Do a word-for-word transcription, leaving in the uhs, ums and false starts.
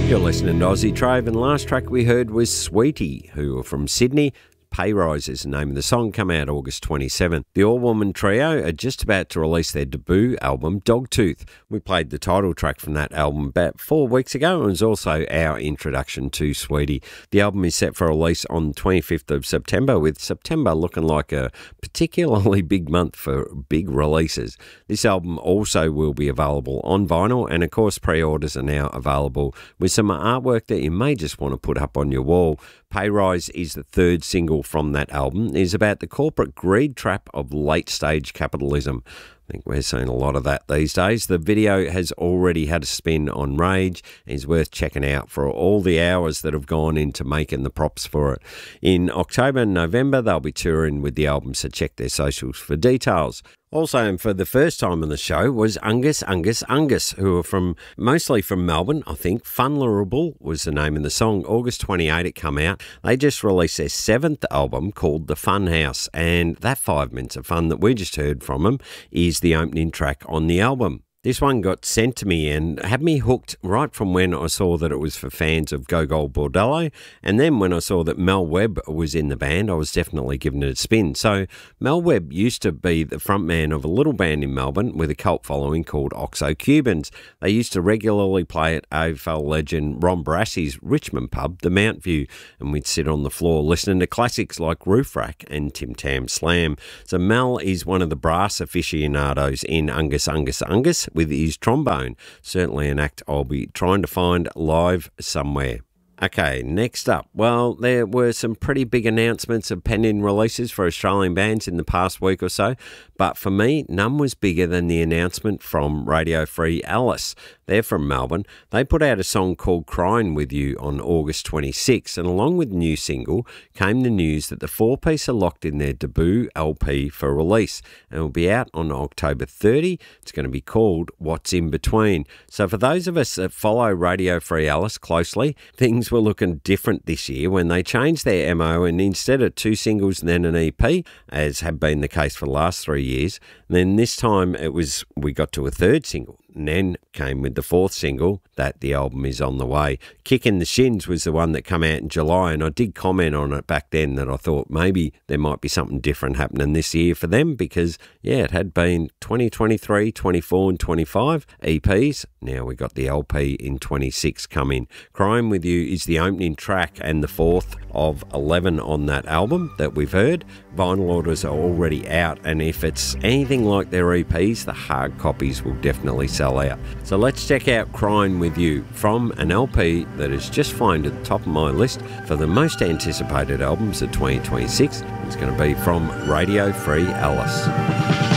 You're listening to Aussie Trove, and the last track we heard was Sweetie, who are from Sydney. Pay Rise is the name of the song, come out August twenty-seventh. The all-woman trio are just about to release their debut album, Dogtooth. We played the title track from that album about four weeks ago, and it was also our introduction to Sweetie. The album is set for release on the twenty-fifth of September, with September looking like a particularly big month for big releases. This album also will be available on vinyl, and of course pre-orders are now available with some artwork that you may just want to put up on your wall. Pay Rise is the third single from that album. It is about the corporate greed trap of late-stage capitalism. I think we're seeing a lot of that these days. The video has already had a spin on Rage and is worth checking out for all the hours that have gone into making the props for it. In October and November, they'll be touring with the album, so check their socials for details. Also, and for the first time on the show, was Angus, Angus, Angus, who are from mostly from Melbourne, I think. Funlerable was the name of the song. August twenty-eighth it come out. They just released their seventh album called The Fun House, and that five minutes of fun that we just heard from them is the opening track on the album. This one got sent to me and had me hooked right from when I saw that it was for fans of Gogol Bordello, and then when I saw that Mel Webb was in the band, I was definitely giving it a spin. So Mel Webb used to be the frontman of a little band in Melbourne with a cult following called Oxo Cubans. They used to regularly play at A F L legend Ron Barassi's Richmond pub, the Mount View, and we'd sit on the floor listening to classics like Roof Rack and Tim Tam Slam. So Mel is one of the brass aficionados in Angus, Angus, Angus, with his trombone. Certainly an act I'll be trying to find live somewhere. Okay, next up. Well, there were some pretty big announcements of pending releases for Australian bands in the past week or so, but for me, none was bigger than the announcement from Radio Free Alice. They're from Melbourne. They put out a song called Crying With You on August twenty-sixth, and along with the new single came the news that the four-piece are locked in their debut L P for release, and it will be out on October thirtieth. It's going to be called What's In Between. So for those of us that follow Radio Free Alice closely, things were looking different this year when they changed their M O, and instead of two singles and then an E P, as had been the case for the last three years, then this time it was we got to a third single, and then came with the fourth single that the album is on the way. Kick in the Shins was the one that came out in July, and I did comment on it back then that I thought maybe there might be something different happening this year for them, because yeah, it had been twenty twenty-three, twenty-four and twenty-five E Ps. Now we got the L P in twenty-six coming. Crying With You is the opening track and the fourth of eleven on that album that we've heard. Vinyl orders are already out, and if it's anything like their E Ps, the hard copies will definitely sell out. So let's check out Crying With You from an L P that is just flying to the top of my list for the most anticipated albums of twenty twenty-six. It's going to be from Radio Free Alice.